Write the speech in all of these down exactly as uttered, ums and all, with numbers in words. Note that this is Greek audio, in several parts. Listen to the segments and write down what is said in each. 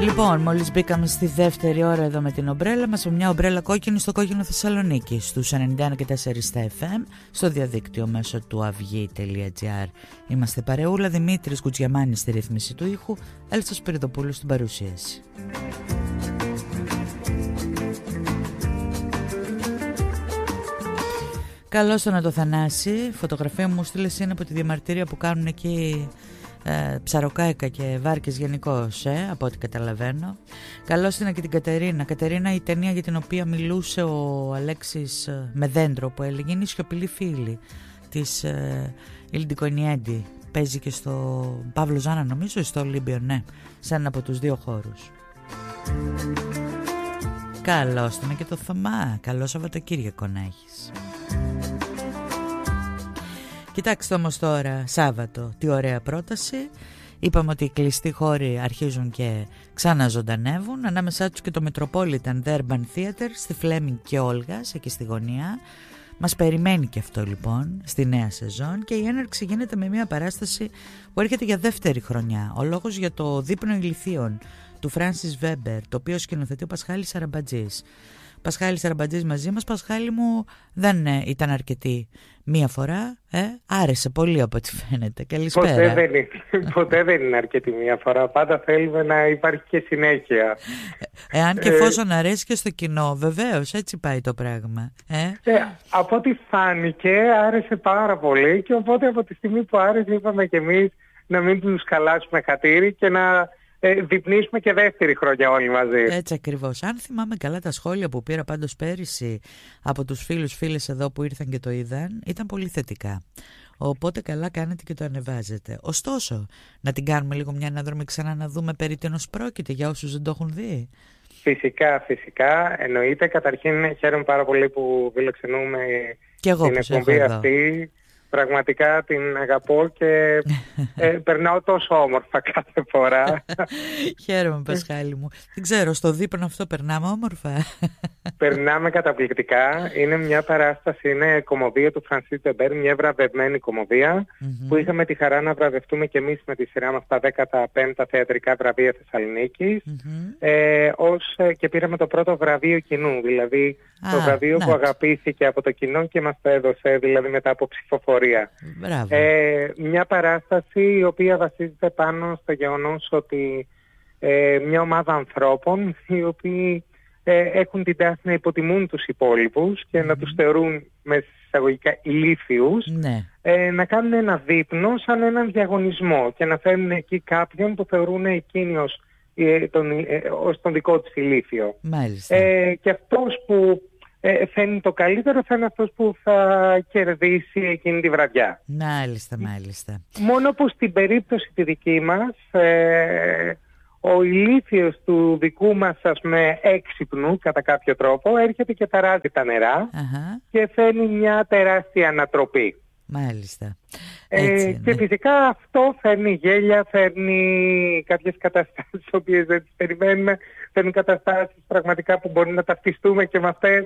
Λοιπόν, μόλις μπήκαμε στη δεύτερη ώρα εδώ με την ομπρέλα μας, με μια ομπρέλα κόκκινη στο κόκκινο Θεσσαλονίκη, στους ενενήντα ένα και τέσσερα στα εφ εμ, στο διαδίκτυο μέσω του αυγή τελεία τζι άρ. Είμαστε παρεούλα, Δημήτρης Κουτζιαμάνης στη ρύθμιση του ήχου, Έλσα Σπυριδοπούλου στην παρουσίαση. Καλώς τον το Θανάση, φωτογραφία μου στείλες είναι από τη διαμαρτυρία που κάνουν εκεί ε, ψαροκάικα και βάρκες γενικώς, ε, από ό,τι καταλαβαίνω. Καλώς την και την Κατερίνα. Κατερίνα, η ταινία για την οποία μιλούσε ο Αλέξης ε, με δέντρο που έλεγε, είναι η Σιωπηλή Φίλη της ε, Ιλντικονιέντη. Παίζει και στο Παύλο Ζάνα νομίζω, στο Ολύμπιο, ναι, σε ένα από τους δύο χώρους. Καλώς την και το Θωμά. Καλό Σαββατοκύριακο να έχεις. Κοιτάξτε όμως τώρα, Σάββατο, τι ωραία πρόταση. Είπαμε ότι οι κλειστοί χώροι αρχίζουν και ξαναζωντανεύουν. Ανάμεσά τους και το Metropolitan The Urban Theatre στη Φλέμινγκ και Όλγας, εκεί στη γωνία. Μας περιμένει και αυτό λοιπόν στη νέα σεζόν, και η έναρξη γίνεται με μια παράσταση που έρχεται για δεύτερη χρονιά. Ο λόγος για το δείπνο ηλιθείων του Φράνσις Βέμπερ, το οποίο σκηνοθετεί ο Πασχάλης Αραμπατζής. Πασχάλης Αραμπατζής μαζί μας. Πασχάλη μου, δεν ε, ήταν αρκετή μία φορά, ε? Άρεσε πολύ από ό,τι φαίνεται. Καλησπέρα. Ποτέ δεν, είναι, ποτέ δεν είναι αρκετή μία φορά. Πάντα θέλουμε να υπάρχει και συνέχεια. Ε, εάν και εφόσον αρέσει και στο κοινό, βεβαίως, έτσι πάει το πράγμα. Ε? Ε, από ό,τι φάνηκε άρεσε πάρα πολύ, και οπότε από τη στιγμή που άρεσε είπαμε κι εμείς να μην τους καλάσουμε χατήρι και να Ε, διπνήσουμε και δεύτερη χρονιά όλοι μαζί. Έτσι ακριβώς. Αν θυμάμαι καλά τα σχόλια που πήρα πάντως πέρυσι από τους φίλους φίλες εδώ που ήρθαν και το είδαν, ήταν πολύ θετικά. Οπότε καλά κάνετε και το ανεβάζετε. Ωστόσο, να την κάνουμε λίγο μια αναδρομή ξανά, να δούμε περί τίνος πρόκειται για όσους δεν το έχουν δει. Φυσικά, φυσικά. Εννοείται. Καταρχήν χαίρομαι πάρα πολύ που φιλοξενούμε και εγώ την εκπομπή αυτή. Πραγματικά την αγαπώ και ε, περνάω τόσο όμορφα κάθε φορά. Χαίρομαι, Πασχάλη μου. Δεν ξέρω, στο δείπνο αυτό περνάμε όμορφα. Περνάμε καταπληκτικά. Είναι μια παράσταση, είναι κομμωδία του Φρανσίς Βέμπερ, μια βραβευμένη κομμωδία, mm-hmm. που είχαμε τη χαρά να βραβευτούμε και εμείς με τη σειρά μας τα δέκατα πέμπτα θεατρικά βραβεία Θεσσαλονίκης, mm-hmm. ε, ως, και πήραμε το πρώτο βραβείο κοινού, δηλαδή ah, το βραβείο ναι. που αγαπήθηκε από το κοινό και μας το έδωσε, δηλαδή μετά από ψηφοφορία. Ε, μια παράσταση η οποία βασίζεται πάνω στο γεγονός ότι ε, μια ομάδα ανθρώπων οι οποίοι ε, έχουν την τάση να υποτιμούν τους υπόλοιπους και mm. να τους θεωρούν με εισαγωγικά ηλίθιους, ναι. ε, να κάνουν ένα δείπνο σαν έναν διαγωνισμό και να φέρνουν εκεί κάποιον που θεωρούν εκείνοι ως, ε, τον, ε, ως τον δικό τους ηλίθιο. Μάλιστα. Ε, και αυτός που Ε, φαίνει το καλύτερο θα είναι αυτός που θα κερδίσει εκείνη τη βραδιά. Μάλιστα, μάλιστα. Μόνο που στην περίπτωση τη δική μας ε, ο ηλίθιος του δικού μας, ας πούμε, έξυπνου κατά κάποιο τρόπο έρχεται και ταράζει τα νερά uh-huh. και φέρνει μια τεράστια ανατροπή. Μάλιστα. Ε, και φυσικά αυτό φέρνει γέλια, φέρνει κάποιες καταστάσεις τις οποίες δεν τις περιμένουμε, φέρνει καταστάσεις πραγματικά που μπορεί να ταυτιστούμε και με αυτές,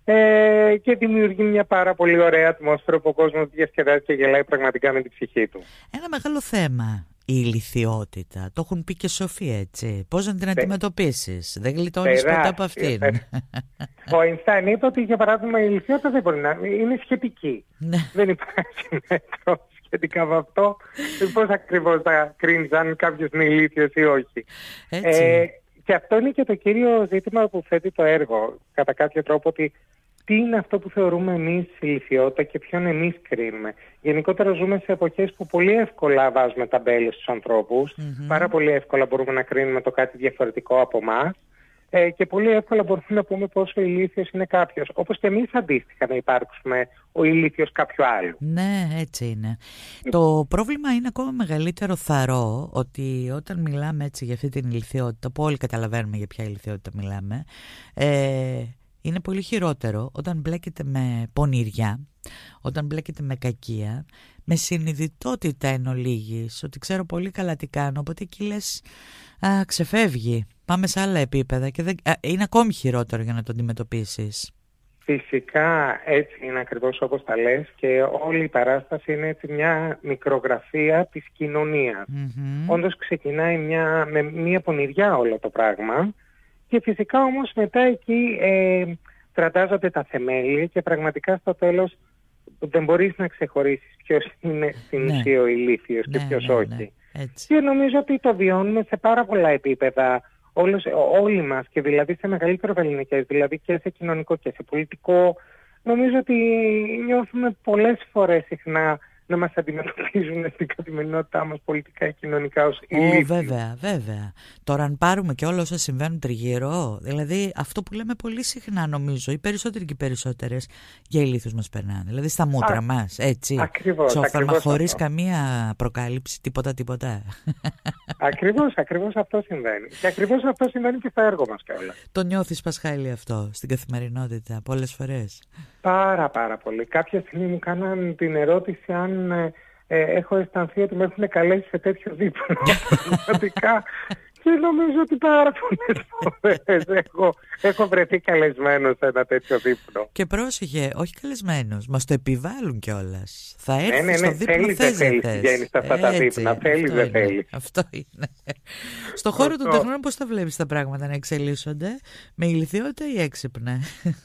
ε, και δημιουργεί μια πάρα πολύ ωραία ατμόσφαιρα που ο κόσμος διασκεδάζει και γελάει πραγματικά με την ψυχή του. Ένα μεγάλο θέμα η ηλιθιότητα. Το έχουν πει και σοφοί, έτσι. Πώς να την αντιμετωπίσεις? Δεν γλιτώνεις ποτέ από αυτήν. Ο Ινστάιν είπε ότι, για παράδειγμα, η ηλιθιότητα δεν μπορεί να είναι σχετική. Δεν υπάρχει μέτρο σχετικά με αυτό. Πώς ακριβώς θα κρίνεις αν κάποιος είναι ηλίθιος ή όχι. Ε, και αυτό είναι και το κύριο ζήτημα που θέτει το έργο. Κατά κάποιο τρόπο, ότι τι είναι αυτό που θεωρούμε εμείς ηλιθιότητα και ποιον εμείς κρίνουμε. Γενικότερα ζούμε σε εποχές που πολύ εύκολα βάζουμε ταμπέλες στους ανθρώπους. Mm-hmm. Πάρα πολύ εύκολα μπορούμε να κρίνουμε το κάτι διαφορετικό από εμάς. Ε, και πολύ εύκολα μπορούμε να πούμε πόσο ηλίθιος είναι κάποιος. Όπως και εμείς αντίστοιχα να υπάρξουμε ο ηλίθιος κάποιου άλλου. Ναι, έτσι είναι. Ε... Το πρόβλημα είναι ακόμα μεγαλύτερο, θαρώ, ότι όταν μιλάμε έτσι για αυτή την ηλιθιότητα, που όλοι καταλαβαίνουμε για ποια ηλιθιότητα μιλάμε, ε, είναι πολύ χειρότερο όταν μπλέκεται με πονηριά, όταν μπλέκεται με κακία, με συνειδητότητα εν ολίγης, ότι ξέρω πολύ καλά τι κάνω, οπότε εκεί λες, α, ξεφεύγει, πάμε σε άλλα επίπεδα και δεν, α, είναι ακόμη χειρότερο για να το αντιμετωπίσεις. Φυσικά έτσι είναι ακριβώς όπως τα λες, και όλη η παράσταση είναι έτσι μια μικρογραφία της κοινωνίας. Mm-hmm. Όντως ξεκινάει μια, με μια πονηριά όλο το πράγμα, και φυσικά όμως μετά εκεί ε, τραντάζονται τα θεμέλια και πραγματικά στο τέλος δεν μπορείς να ξεχωρίσεις ποιος είναι στην ναι. ουσία ο ηλίθιος και ναι, ποιος ναι, όχι. Ναι, έτσι. Και νομίζω ότι το βιώνουμε σε πάρα πολλά επίπεδα. Όλος, όλοι μας, και δηλαδή σε μεγαλύτερο βεληνικές, δηλαδή και σε κοινωνικό και σε πολιτικό. Νομίζω ότι νιώθουμε πολλές φορές συχνά να μας αντιμετωπίζουν στην καθημερινότητά μας πολιτικά και κοινωνικά ως ηλίθιους. Oh, βέβαια, βέβαια. Τώρα αν πάρουμε και όλα όσα συμβαίνουν τριγύρω, δηλαδή αυτό που λέμε πολύ συχνά νομίζω, οι περισσότεροι και οι περισσότερες για ηλίθιους μας περνάνε. Δηλαδή στα μούτρα Α, μας, έτσι. Ακριβώς, Ψόφαρμα ακριβώς χωρίς αυτό. καμία προκάλυψη, τίποτα, τίποτα. Ακριβώς, ακριβώς αυτό συμβαίνει. Και ακριβώς αυτό συμβαίνει και στο έργο μας κιόλας. Το νιώθεις, Πασχάλη, αυτό στην καθημερινότητα πολλές φορές? Πάρα πάρα πολύ. Κάποια στιγμή μου κάναν την ερώτηση αν ε, ε, έχω αισθανθεί ότι με έχουν καλέσει σε τέτοιο δείπνο. Πραγματικά. Και νομίζω ότι πάρα πολλές φορές έχω, έχω βρεθεί καλεσμένος σε ένα τέτοιο δείπνο. Και πρόσεχε, όχι καλεσμένος, μας το επιβάλλουν κιόλας. Θα έρθει ναι, ναι, ναι, στο δείπνο, θέλεις, θες δεν δεν θέλεις, βγαίνεις σε αυτά τα δείπνα, θέλεις δεν θέλεις. Αυτό είναι. Στο χώρο των τεχνών πώς τα βλέπεις τα πράγματα να εξελίσσονται, με ηλιθιότητα ή έξυπνα?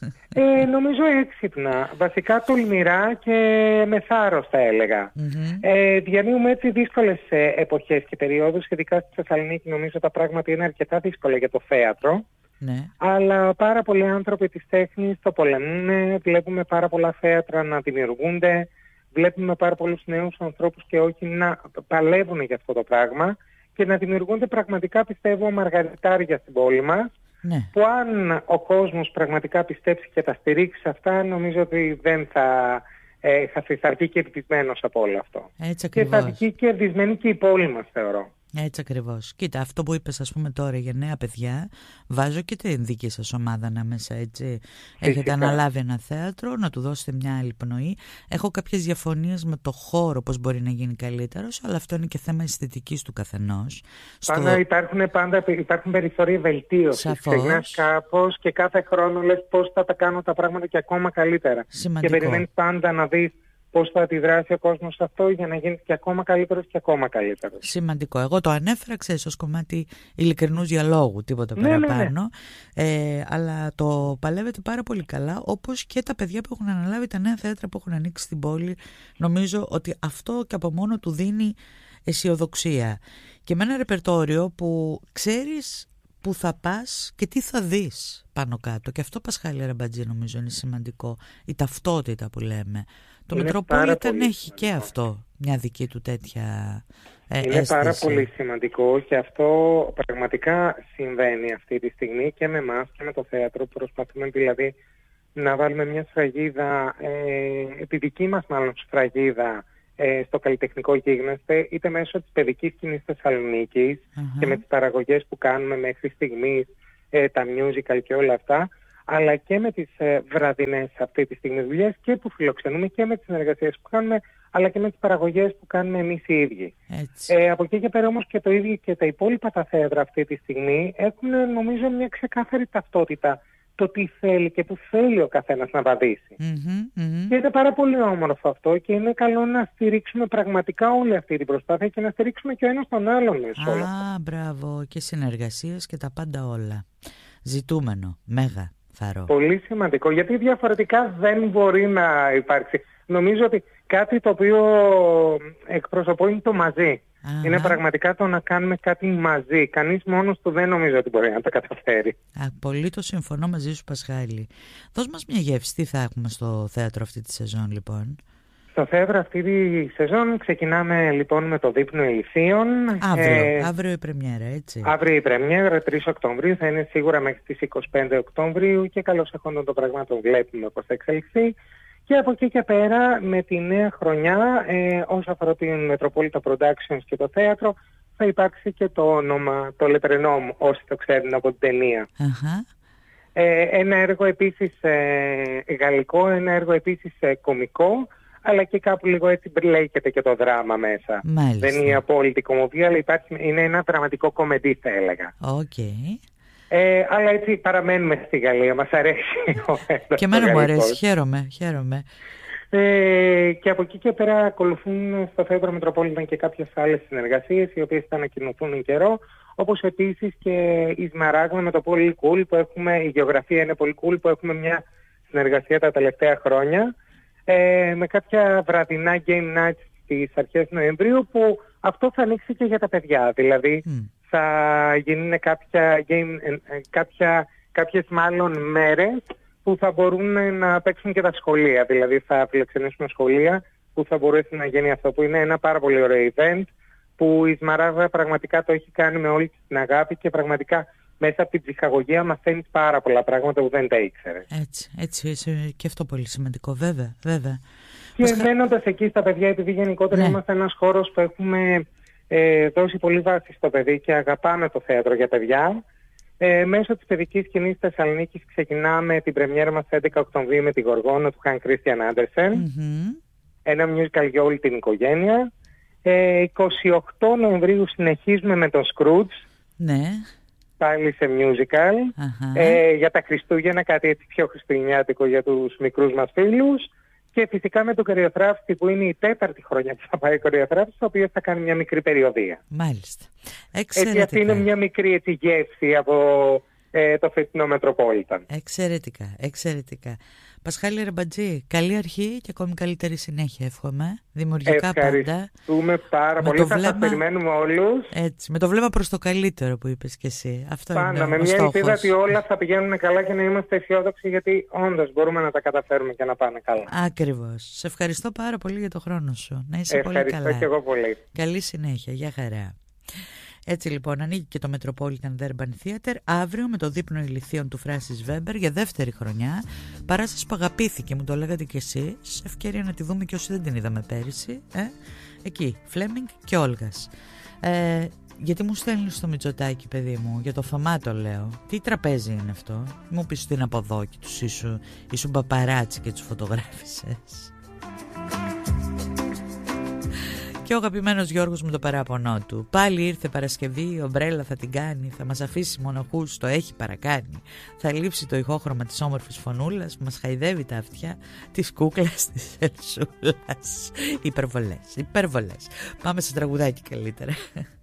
Ε, νομίζω έξυπνα, βασικά τολμηρά και με θάρρος θα έλεγα. Mm-hmm. Ε, διανύουμε έτσι δύσκολες ε, εποχές και περιόδους, ειδικά στη Θεσσαλονίκη νομίζω τα πράγματα είναι αρκετά δύσκολα για το θέατρο. Ναι. Αλλά πάρα πολλοί άνθρωποι της τέχνης το πολεμούν, βλέπουμε πάρα πολλά θέατρα να δημιουργούνται, βλέπουμε πάρα πολλούς νέους ανθρώπους και όχι να παλεύουν για αυτό το πράγμα και να δημιουργούνται πραγματικά, πιστεύω, μαργαριτάρια στην πόλη μας. Ναι. Που αν ο κόσμος πραγματικά πιστέψει και τα στηρίξει αυτά, νομίζω ότι δεν θα, ε, θα, θα βγει κερδισμένος από όλο αυτό. Έτσι και θα βγει κερδισμένη και η πόλη μας, θεωρώ. Έτσι ακριβώς. Κοίτα, αυτό που είπες, ας πούμε, τώρα για νέα παιδιά, βάζω και την δική σας ομάδα ανάμεσα, έτσι. Φυσικά. Έχετε αναλάβει ένα θέατρο, να του δώσετε μια άλλη πνοή. Έχω κάποιες διαφωνίες με το χώρο, πώς μπορεί να γίνει καλύτερος, αλλά αυτό είναι και θέμα αισθητικής του καθενός. Πάντα Στο... υπάρχουν, πάντα υπάρχουν περιθώρια βελτίωσης. Ξεκινάς κάπως και κάθε χρόνο λες πώς θα τα κάνω τα πράγματα και ακόμα καλύτερα. Σημαντικό. Και περιμένεις πάντα να δεις πώς θα αντιδράσει ο κόσμος σε αυτό για να γίνει και ακόμα καλύτερος και ακόμα καλύτερος. Σημαντικό. Εγώ το ανέφερα, ξέρεις, ως κομμάτι ειλικρινούς διαλόγου, τίποτα ναι, παραπάνω. Ναι, ναι. Ε, αλλά το παλεύετε πάρα πολύ καλά, όπως και τα παιδιά που έχουν αναλάβει τα νέα θέατρα που έχουν ανοίξει στην πόλη. Νομίζω ότι αυτό και από μόνο του δίνει αισιοδοξία. Και με ένα ρεπερτόριο που ξέρεις που θα πας και τι θα δεις πάνω κάτω. Και αυτό, Πασχάλη Ραμπατζή, νομίζω είναι σημαντικό. Η ταυτότητα που λέμε. Το Μετροπόλιταν έχει και αυτό μια δική του τέτοια ε, είναι αίσθηση. Πάρα πολύ σημαντικό και αυτό πραγματικά συμβαίνει αυτή τη στιγμή και με εμάς και με το θέατρο. Προσπαθούμε δηλαδή να βάλουμε μια σφραγίδα, ε, τη δική μας μάλλον σφραγίδα, ε, στο καλλιτεχνικό γίγνεσθε, είτε μέσω της παιδικής σκηνής Θεσσαλονίκης uh-huh. και με τις παραγωγές που κάνουμε μέχρι στιγμής, ε, τα musical και όλα αυτά, αλλά και με τις ε, βραδινές αυτή τη στιγμή δουλειές και που φιλοξενούμε και με τις συνεργασίες που κάνουμε, αλλά και με τις παραγωγές που κάνουμε εμείς οι ίδιοι. Ε, από εκεί και πέρα όμως και το ίδιο και τα υπόλοιπα τα θέατρα αυτή τη στιγμή έχουν, νομίζω, μια ξεκάθαρη ταυτότητα, το τι θέλει και που θέλει ο καθένας να βαδίσει. Mm-hmm, mm-hmm. Και είναι πάρα πολύ όμορφο αυτό και είναι καλό να στηρίξουμε πραγματικά όλη αυτή την προσπάθεια και να στηρίξουμε και ο ένας τον άλλον μέσω όλα αυτά. Α, μπράβο, και συνεργασίες και τα πάντα όλα. Ζητούμενο, μέγα. Θαρώ. Πολύ σημαντικό, γιατί διαφορετικά δεν μπορεί να υπάρξει. Νομίζω ότι κάτι το οποίο εκπροσωπώ είναι το μαζί. Αχα. Είναι πραγματικά το να κάνουμε κάτι μαζί. Κανείς μόνος του δεν νομίζω ότι μπορεί να το καταφέρει. Απολύτως συμφωνώ μαζί σου, Πασχάλη. Δώσ' μας μια γεύση, τι θα έχουμε στο θέατρο αυτή τη σεζόν, λοιπόν? Στο θέατρο αυτή τη σεζόν ξεκινάμε λοιπόν με το δείπνο Ηλιθίων. Αύριο, ε, αύριο η πρεμιέρα, έτσι. Αύριο η πρεμιέρα, τρεις Οκτωβρίου, θα είναι σίγουρα μέχρι τις είκοσι πέντε Οκτωβρίου και καλώς εχόντων των πραγμάτων βλέπουμε πώς θα εξελιχθεί. Και από εκεί και πέρα με τη νέα χρονιά, ε, όσο αφορά την Metropolitan Productions και το θέατρο, θα υπάρξει και το όνομα, το Λετρενόμ, όσοι το ξέρουν από την ταινία. Uh-huh. Ε, ένα έργο επίσης ε, γαλλικό, ένα έργο επίσης ε, κωμικό, αλλά και κάπου λίγο έτσι μπλέκεται και το δράμα μέσα. Μάλιστα. Δεν είναι η απόλυτη κομμωδία, αλλά υπάρχει, είναι ένα δραματικό κομεντί, θα έλεγα. Okay. Ε, αλλά έτσι παραμένουμε στη Γαλλία, μας αρέσει ο έδαφος. Και εμένα μου αρέσει, χαίρομαι, χαίρομαι. Ε, και από εκεί και πέρα ακολουθούν στο Θέατρο Μετροπόλιταν και κάποιες άλλες συνεργασίες, οι οποίες θα ανακοινωθούν εν καιρό, όπως επίσης και η Σμαράγμα με το πολύ cool που έχουμε, η γεωγραφία είναι πολύ cool, που έχουμε μια συνεργασία τα τελευταία χρόνια, ε, με κάποια βραδινά game nights στις αρχές Νοεμβρίου, που αυτό θα ανοίξει και για τα παιδιά, δηλαδή mm. θα γίνουν κάποια, game, κάποια, κάποιες μάλλον μέρες που θα μπορούν να παίξουν και τα σχολεία, δηλαδή θα φιλοξενήσουμε σχολεία που θα μπορέσει να γίνει αυτό, που είναι ένα πάρα πολύ ωραίο event, που η Σμαράγδα πραγματικά το έχει κάνει με όλη την αγάπη και πραγματικά μέσα από την ψυχαγωγία μαθαίνεις πάρα πολλά πράγματα που δεν τα ήξερες. Έτσι, έτσι, έτσι, και αυτό πολύ σημαντικό, βέβαια, βέβαια. Και Μας... μένοντας εκεί στα παιδιά, επειδή γενικότερα ναι. είμαστε ένας χώρος που έχουμε ε, δώσει πολύ βάση στο παιδί και αγαπάμε το θέατρο για παιδιά, ε, μέσω της παιδικής σκηνής Θεσσαλονίκης ξεκινάμε την πρεμιέρα μας έντεκα Οκτωβρίου με τη Γοργόνα του Χαν Κρίστιαν Άντερσεν, mm-hmm. ένα musical για όλη την οικογένεια. Ε, είκοσι οκτώ Νοεμβρίου συνεχίζουμε με τον Scrooge, ναι. πάλι σε musical, uh-huh. ε, για τα Χριστούγεννα, κάτι έτσι πιο χριστουγεννιάτικο για τους μικρούς μας φίλους, και φυσικά με τον Κοριοθράφιστη, που είναι η τέταρτη χρονιά που θα πάει η Κοριοθράφιστη, το οποίο θα κάνει μια μικρή περιοδία. Μάλιστα. Εξαιρετικά. Έτσι, αυτή είναι μια μικρή έτσι, γεύση από ε, το φετινό Μετροπόλιταν. Εξαιρετικά, εξαιρετικά. Πασχάλη Ρεμπατζή, καλή αρχή και ακόμη καλύτερη συνέχεια, εύχομαι. Δημιουργικά πάντα. Ευχαριστούμε πάρα με πολύ. Θα βλέμμα... σας περιμένουμε όλους. Έτσι, με το βλέμμα προς το καλύτερο που είπες και εσύ. Αυτό πάντα, είναι με ο μια στόχος. ελπίδα ότι όλα θα πηγαίνουν καλά και να είμαστε αισιόδοξοι, γιατί όντως μπορούμε να τα καταφέρουμε και να πάνε καλά. Ακριβώς. Σε ευχαριστώ πάρα πολύ για το χρόνο σου. Να είσαι ευχαριστώ πολύ καλά. Ευχαριστώ και εγώ πολύ. Καλή συνέχεια. Γεια χαρά. Έτσι λοιπόν ανοίγει και το Metropolitan Urban Theatre αύριο με το δείπνο ηλιθείων του Francis Weber για δεύτερη χρονιά. Παράσταση που αγαπήθηκε, μου το λέγατε κι εσείς. Ευκαιρία να τη δούμε και όσοι δεν την είδαμε πέρυσι. Ε? Εκεί, Φλέμινγκ και Όλγας. Ε, γιατί μου στέλνεις στο Μητσοτάκι, παιδί μου, για το Θωμά το λέω. Τι τραπέζι είναι αυτό? Μου πεις ότι είναι από εδώ και τους ήσου, ήσου μπαπαράτσι και τους φωτογράφησες. Και ο αγαπημένος Γιώργος με το παράπονό του. Πάλι ήρθε Παρασκευή, η ομπρέλα θα την κάνει, θα μας αφήσει μοναχούς, το έχει παρακάνει. Θα λείψει το ηχόχρωμα της όμορφης φωνούλας που μας χαϊδεύει τα αυτιά της κούκλας της Ελσούλας. Υπερβολές, υπερβολές. Πάμε σε τραγουδάκι καλύτερα.